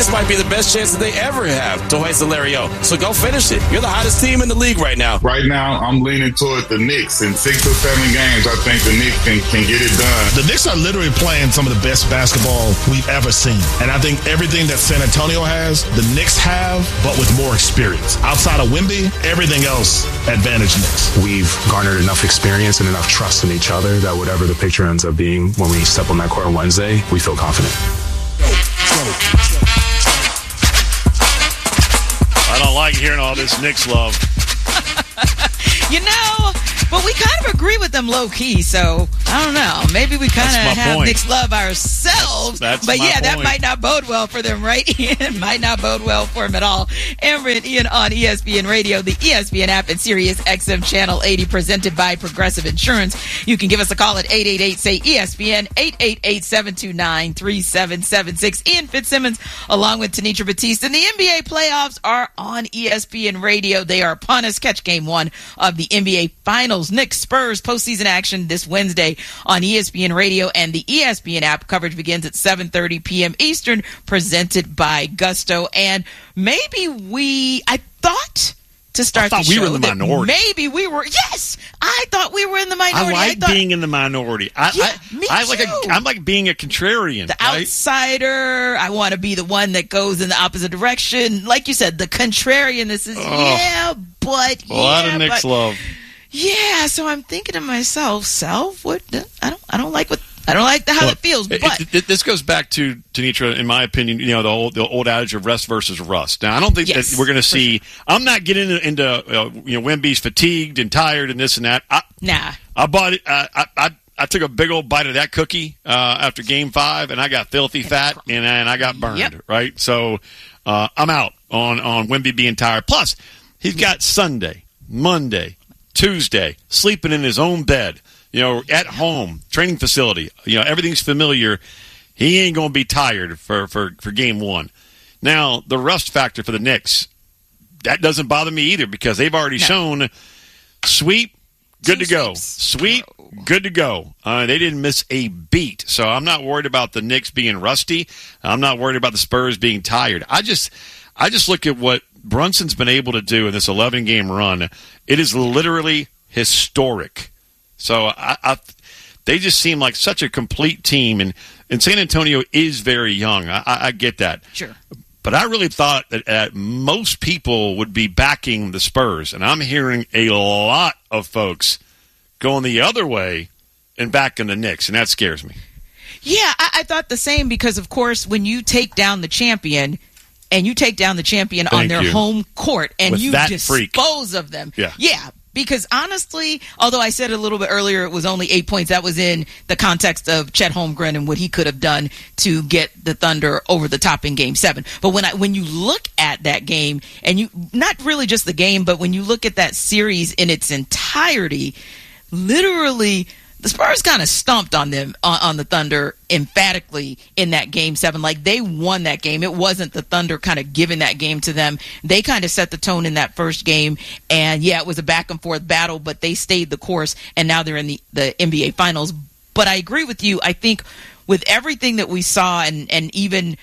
this might be the best chance that they ever have to hoist the Larry O. So go finish it. You're the hottest team in the league right now. Right now, I'm leaning toward the Knicks. In 6 or 7 games, I think the Knicks can get it done. The Knicks are literally playing some of the best basketball we've ever seen. And I think everything that San Antonio has, the Knicks have, but with more experience. Outside of Wemby, everything else advantage Knicks. We've garnered enough experience and enough trust in each other that whatever the picture ends up being when we step on that court on Wednesday, we feel confident. I don't like hearing all this Knicks love. But we kind of agree with them low-key, so I don't know. Maybe we kind of have Knicks love ourselves. That's but, my point. That might not bode well for them, right, Ian? Might not bode well for them at all. Amber and Ian on ESPN Radio, the ESPN app, and Sirius XM Channel 80, presented by Progressive Insurance. You can give us a call at 888-SAY-ESPN, 888-729-3776. Ian Fitzsimmons, along with Tanitra Batiste. And the NBA playoffs are on ESPN Radio. They are upon us. Catch Game 1 of the NBA Finals. Knicks Spurs postseason action this Wednesday on ESPN Radio and the ESPN app. Coverage begins at 7:30 p.m. Eastern, presented by Gusto. And maybe I thought we were in the minority. Maybe we were. Yes, I thought we were in the minority. I like being in the minority. I'm like being a contrarian. The outsider. I want to be the one that goes in the opposite direction. Like you said, the contrarian. This is a lot of Knicks love. Yeah, so I'm thinking to myself, what? I don't like how it feels. But this goes back to Tanitra, in my opinion. The old adage of rest versus rust. Now, I don't think that we're going to see. Sure. I'm not getting into Wemby's fatigued and tired and this and that. Nah. I bought it. I took a big old bite of that cookie after Game 5, and I got filthy fat and I got burned. Yep. Right, so I'm out on Wemby being tired. Plus, he's got Sunday, Monday, Tuesday, sleeping in his own bed, at home, training facility, everything's familiar. He ain't going to be tired for Game 1. Now, the rust factor for the Knicks, that doesn't bother me either because they've already shown sweep, good to go. Sweep, good to go. They didn't miss a beat. So I'm not worried about the Knicks being rusty. I'm not worried about the Spurs being tired. I just look at what Brunson's been able to do in this 11-game run. It is literally historic. So they just seem like such a complete team. And San Antonio is very young. I get that. Sure. But I really thought that most people would be backing the Spurs. And I'm hearing a lot of folks going the other way and backing the Knicks. And that scares me. Yeah, I thought the same because, of course, when you take down the champion – and you take down the champion on their home court, and with you dispose freak of them. Yeah. Because honestly, although I said a little bit earlier it was only 8 points, that was in the context of Chet Holmgren and what he could have done to get the Thunder over the top in Game 7. But when you look at that game, and you not really just the game, but when you look at that series in its entirety, literally – the Spurs kind of stomped on them, on the Thunder, emphatically in that Game 7. Like, they won that game. It wasn't the Thunder kind of giving that game to them. They kind of set the tone in that first game. And, it was a back-and-forth battle, but they stayed the course, and now they're in the NBA Finals. But I agree with you. I think with everything that we saw and even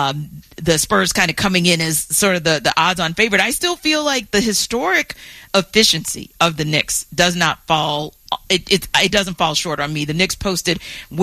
the Spurs kind of coming in as sort of the odds-on favorite, I still feel like the historic efficiency of the Knicks does not fall. It doesn't fall short on me. The Knicks posted,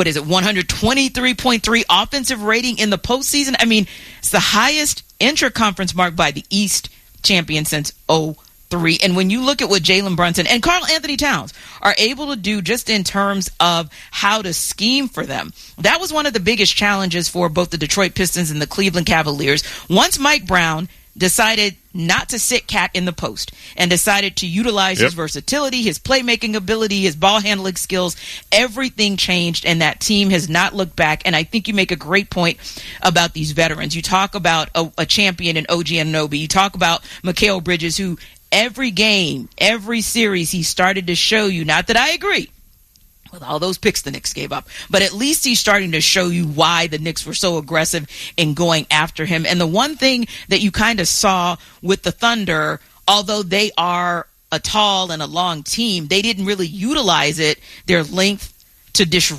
123.3 offensive rating in the postseason. I mean, it's the highest intra-conference mark by the East champion since 2003. And when you look at what Jalen Brunson and Karl Anthony Towns are able to do just in terms of how to scheme for them, that was one of the biggest challenges for both the Detroit Pistons and the Cleveland Cavaliers. Once Mike Brown decided not to sit Cat in the post and decided to utilize his versatility, his playmaking ability, his ball handling skills, everything changed, and that team has not looked back. And I think you make a great point about these veterans. You talk about a champion in OG Anunoby. You talk about Mikal Bridges, who every game, every series, he started to show you, not that I agree with all those picks the Knicks gave up, but at least he's starting to show you why the Knicks were so aggressive in going after him. And the one thing that you kind of saw with the Thunder, although they are a tall and a long team, they didn't really utilize their length to disrupt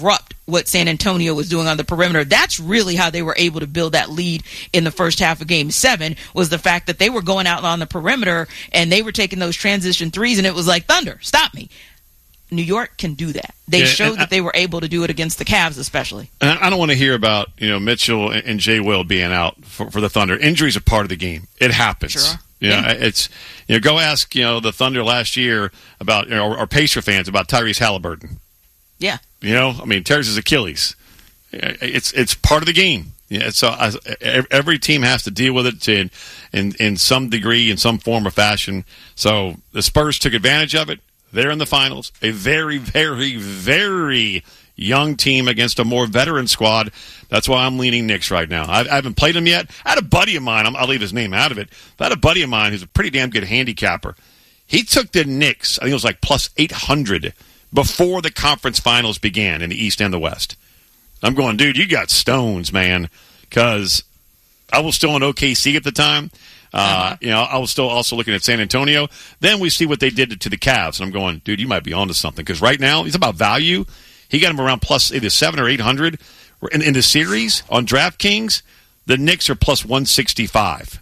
what San Antonio was doing on the perimeter. That's really how they were able to build that lead in the first half of Game 7, was the fact that they were going out on the perimeter and they were taking those transition threes, and it was like, Thunder, stop me. New York can do that. They showed that they were able to do it against the Cavs, especially. And I don't want to hear about Mitchell and Jay Will being out for the Thunder. Injuries are part of the game. It happens. Sure. It's go ask the Thunder last year about or Pacer fans about Tyrese Halliburton. Yeah. Tears his Achilles. It's part of the game. Yeah, so every team has to deal with it in some degree, in some form or fashion. So the Spurs took advantage of it. They're in the finals. A very, very, very young team against a more veteran squad. That's why I'm leaning Knicks right now. I haven't played them yet. I had a buddy of mine. I'll leave his name out of it. But I had a buddy of mine who's a pretty damn good handicapper. He took the Knicks, I think it was like plus 800 before the conference finals began in the East and the West. I'm going, dude, you got stones, man, because I was still in OKC at the time. I was still also looking at San Antonio. Then we see what they did to the Cavs, and I'm going, dude, you might be onto something, because right now he's about value. He got him around plus either 700 or 800 in the series on DraftKings. The Knicks are plus 165.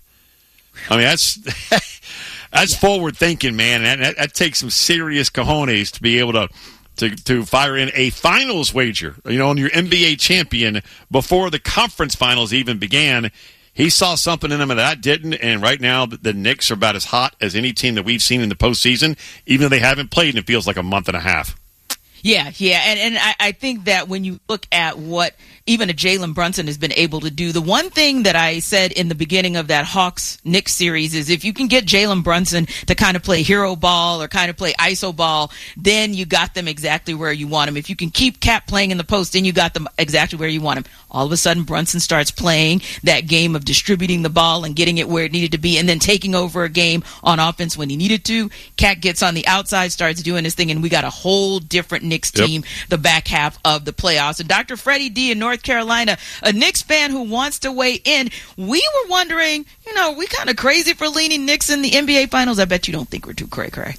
That's forward thinking, man. And that takes some serious cojones to be able to fire in a finals wager, on your NBA champion before the conference finals even began. He saw something in him that I didn't, and right now the Knicks are about as hot as any team that we've seen in the postseason, even though they haven't played in it feels like a month and a half. Yeah, and I think that when you look at what even a Jalen Brunson has been able to do, the one thing that I said in the beginning of that Hawks-Knicks series is if you can get Jalen Brunson to kind of play hero ball or kind of play iso ball, then you got them exactly where you want them. If you can keep Cat playing in the post, then you got them exactly where you want them. All of a sudden, Brunson starts playing that game of distributing the ball and getting it where it needed to be and then taking over a game on offense when he needed to. Cat gets on the outside, starts doing his thing, and we got a whole different Knicks team the back half of the playoffs. And Dr. Freddie D in North Carolina, a Knicks fan who wants to weigh in. We were wondering, we kind of crazy for leaning Knicks in the NBA Finals. I bet you don't think we're too cray-cray.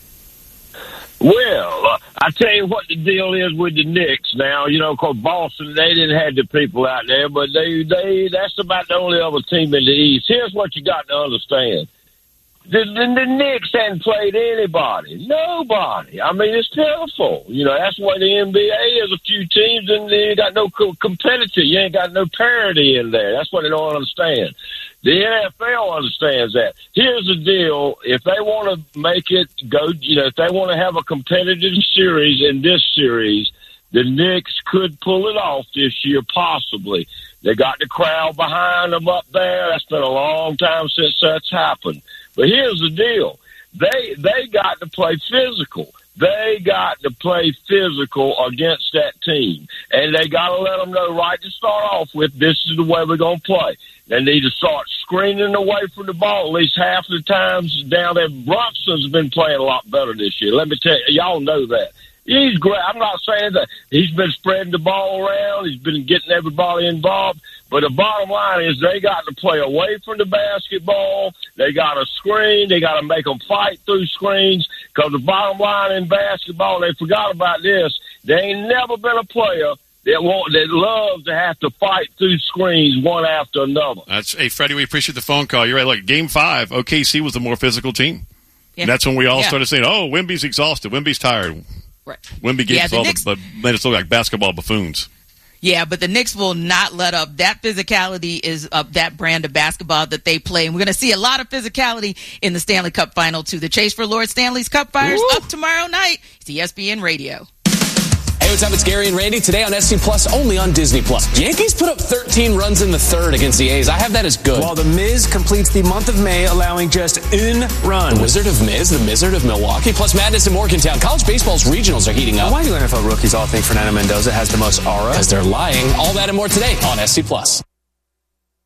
Well, I tell you what the deal is with the Knicks now. Because Boston, they didn't have the people out there, but that's about the only other team in the East. Here's what you got to understand. The Knicks hadn't played anybody. Nobody. It's pitiful. That's why the NBA is a few teams and you got no competitive. You ain't got no parity in there. That's what they don't understand. The NFL understands that. Here's the deal. If they want to make it go, if they want to have a competitive series in this series, the Knicks could pull it off this year, possibly. They got the crowd behind them up there. That's been a long time since that's happened. But here's the deal. They got to play physical. They got to play physical against that team. And they got to let them know right to start off with, this is the way we're going to play. They need to start screening away from the ball at least half the times down there. Brunson's been playing a lot better this year. Let me tell you, y'all know that. He's great. I'm not saying that he's been spreading the ball around. He's been getting everybody involved. But the bottom line is they got to play away from the basketball. They got to screen. They got to make them fight through screens. Because the bottom line in basketball, they forgot about this. There ain't never been a player that loves to have to fight through screens one after another. Hey, Freddie, we appreciate the phone call. You're right. Look, Game 5, OKC was the more physical team. Yeah. And that's when we all started saying, oh, Wemby's exhausted. Wemby's tired. Right. Wemby gave us made us look like basketball buffoons. Yeah, but the Knicks will not let up. That physicality is that brand of basketball that they play. And we're going to see a lot of physicality in the Stanley Cup Final, too. The chase for Lord Stanley's Cup fires up tomorrow night. It's ESPN Radio. Hey, what's up? It's Gary and Randy. Today on SC Plus, only on Disney Plus. Yankees put up 13 runs in the third against the A's. I have that as good. While the Miz completes the month of May, allowing just one run. The Wizard of Miz, the Mizzard of Milwaukee, plus madness in Morgantown. College baseball's regionals are heating up. Why do NFL rookies all think Fernando Mendoza has the most aura? Because they're lying. All that and more today on SC Plus.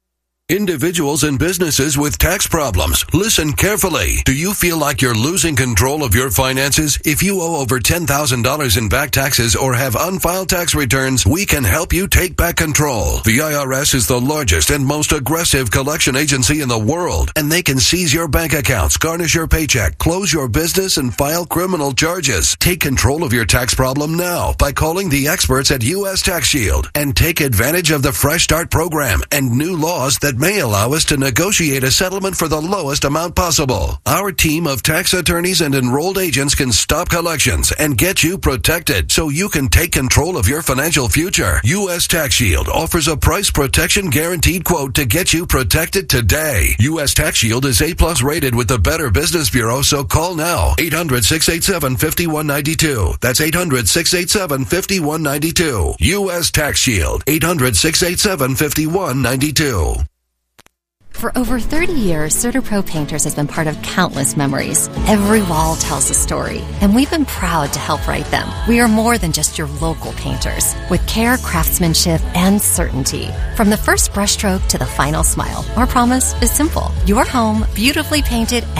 Individuals and businesses with tax problems, listen carefully. Do you feel like you're losing control of your finances? If you owe over $10,000 in back taxes or have unfiled tax returns, we can help you take back control. The IRS is the largest and most aggressive collection agency in the world, and they can seize your bank accounts, garnish your paycheck, close your business, and file criminal charges. Take control of your tax problem now by calling the experts at U.S. Tax Shield and take advantage of the Fresh Start program and new laws that may allow us to negotiate a settlement for the lowest amount possible. Our team of tax attorneys and enrolled agents can stop collections and get you protected so you can take control of your financial future. U.S. Tax Shield offers a price protection guaranteed quote to get you protected today. U.S. Tax Shield is A+ rated with the Better Business Bureau, so call now. 800-687-5192. That's 800-687-5192. U.S. Tax Shield. 800-687-5192. For over 30 years, CertaPro Painters has been part of countless memories. Every wall tells a story, and we've been proud to help write them. We are more than just your local painters, with care, craftsmanship, and certainty. From the first brushstroke to the final smile, our promise is simple. Your home, beautifully painted